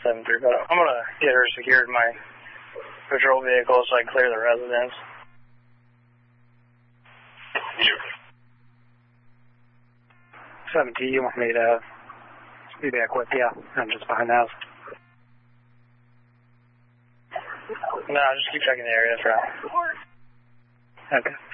7-3, but I'm going to get her secured in my patrol vehicle so I can clear the residence. You. 7T, you want me to be back with you? I'm just behind the house. No, just keep checking the area, that's right. Okay.